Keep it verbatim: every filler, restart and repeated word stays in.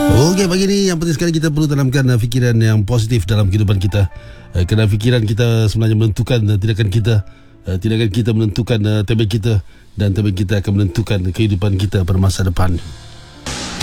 Okey, pagi ni yang penting sekali kita perlu tanamkan uh, fikiran yang positif dalam kehidupan kita. Uh, kerana fikiran kita sebenarnya menentukan uh, tindakan kita. Uh, tindakan kita menentukan uh, tempat kita, dan tempat kita akan menentukan kehidupan kita pada masa depan.